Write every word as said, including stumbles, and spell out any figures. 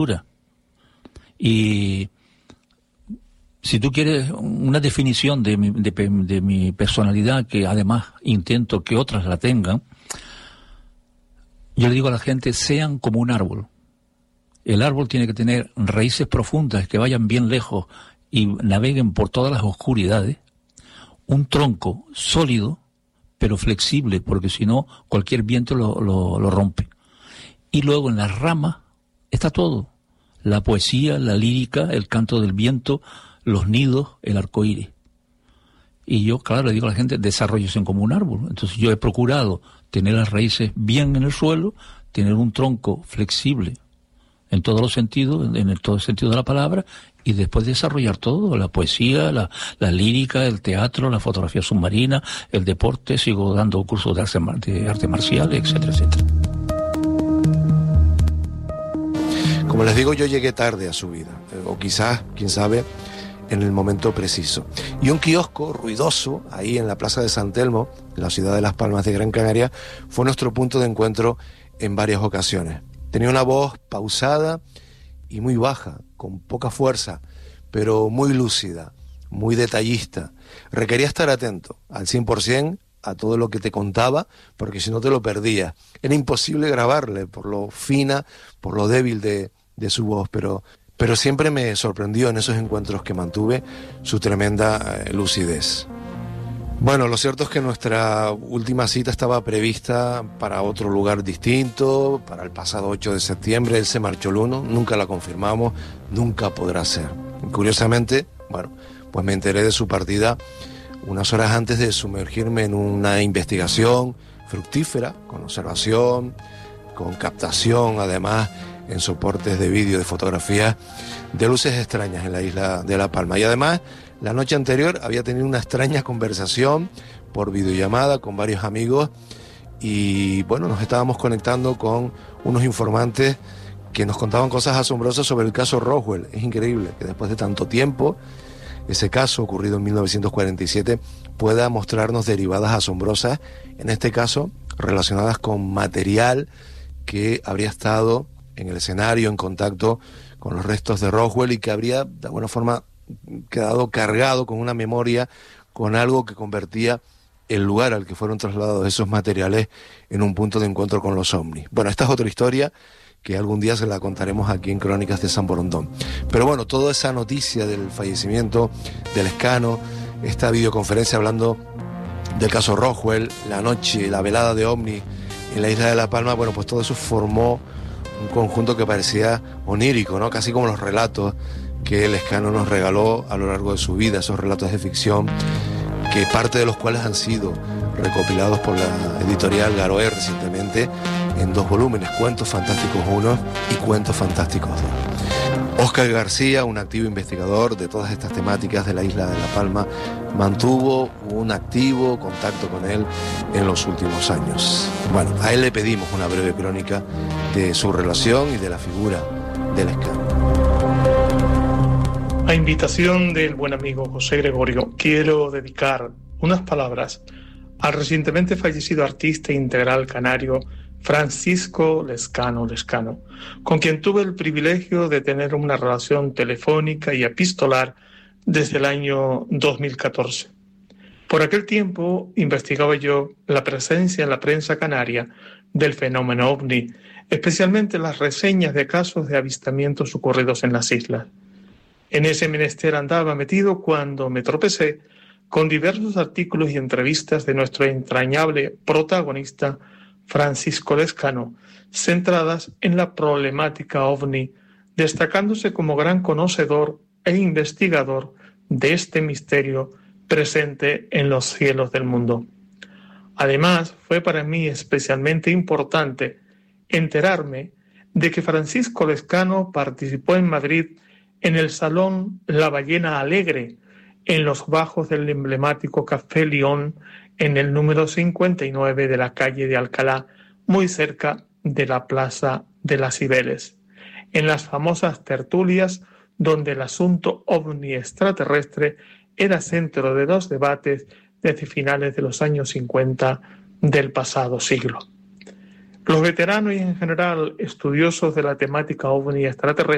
Y si tú quieres una definición de mi, de, de mi personalidad, que además intento que otras la tengan, yo le digo a la gente, sean como un árbol. El árbol tiene que tener raíces profundas que vayan bien lejos y naveguen por todas las oscuridades. Un tronco sólido, pero flexible, porque si no, cualquier viento lo, lo, lo rompe. Y luego en las ramas está todo. La poesía, la lírica, el canto del viento, los nidos, el arco iris. Y yo, claro, le digo a la gente, desarrollense como un árbol. Entonces yo he procurado tener las raíces bien en el suelo, tener un tronco flexible en todos los sentidos, en el todo el sentido de la palabra, y después desarrollar todo, la poesía, la, la lírica, el teatro, la fotografía submarina, el deporte, sigo dando cursos de arte, de arte marcial, etcétera, etcétera. Como les digo, yo llegué tarde a su vida, o quizás, quién sabe, en el momento preciso. Y un kiosco ruidoso, ahí en la Plaza de San Telmo, en la ciudad de Las Palmas de Gran Canaria, fue nuestro punto de encuentro en varias ocasiones. Tenía una voz pausada y muy baja, con poca fuerza, pero muy lúcida, muy detallista. Requería estar atento al cien por ciento a todo lo que te contaba, porque si no te lo perdías. Era imposible grabarle por lo fina, por lo débil de, de su voz, pero, pero siempre me sorprendió en esos encuentros que mantuve su tremenda eh, lucidez. Bueno, lo cierto es que nuestra última cita estaba prevista para otro lugar distinto, para el pasado ocho de septiembre. Él se marchó el uno, nunca la confirmamos, nunca podrá ser. Curiosamente, bueno, pues me enteré de su partida unas horas antes de sumergirme en una investigación fructífera, con observación, con captación, además, en soportes de vídeo, de fotografía, de luces extrañas en la isla de La Palma. Y además, la noche anterior había tenido una extraña conversación por videollamada con varios amigos y, bueno, nos estábamos conectando con unos informantes que nos contaban cosas asombrosas sobre el caso Roswell. Es increíble que después de tanto tiempo, ese caso ocurrido en mil novecientos cuarenta y siete pueda mostrarnos derivadas asombrosas, en este caso relacionadas con material que habría estado en el escenario, en contacto con los restos de Roswell y que habría, de alguna forma, quedado cargado con una memoria, con algo que convertía el lugar al que fueron trasladados esos materiales en un punto de encuentro con los ovnis. Bueno, esta es otra historia que algún día se la contaremos aquí en Crónicas de San Borondón. Pero bueno, toda esa noticia del fallecimiento del Elcano, esta videoconferencia hablando del caso Roswell, la noche, la velada de ovnis en la isla de La Palma, bueno, pues todo eso formó un conjunto que parecía onírico, ¿no? Casi como los relatos que el Elcano nos regaló a lo largo de su vida, esos relatos de ficción, que parte de los cuales han sido recopilados por la editorial Garoé recientemente en dos volúmenes, Cuentos Fantásticos uno y Cuentos Fantásticos dos. Óscar García, un activo investigador de todas estas temáticas de la isla de La Palma, mantuvo un activo contacto con él en los últimos años. Bueno, a él le pedimos una breve crónica de su relación y de la figura del Elcano. A invitación del buen amigo José Gregorio, quiero dedicar unas palabras al recientemente fallecido artista integral canario Francisco Lezcano Lezcano, con quien tuve el privilegio de tener una relación telefónica y epistolar desde el año dos mil catorce. Por aquel tiempo investigaba yo la presencia en la prensa canaria del fenómeno ovni, especialmente las reseñas de casos de avistamientos ocurridos en las islas. En ese menester andaba metido cuando me tropecé con diversos artículos y entrevistas de nuestro entrañable protagonista Francisco Lezcano, centradas en la problemática ovni, destacándose como gran conocedor e investigador de este misterio presente en los cielos del mundo. Además, fue para mí especialmente importante enterarme de que Francisco Lezcano participó en Madrid en el Salón La Ballena Alegre, en los bajos del emblemático Café León, en el número cincuenta y nueve de la calle de Alcalá, muy cerca de la Plaza de las Cibeles, en las famosas tertulias donde el asunto ovni extraterrestre era centro de dos debates desde finales de los años cincuenta del pasado siglo. Los veteranos y en general estudiosos de la temática ovni extraterrestre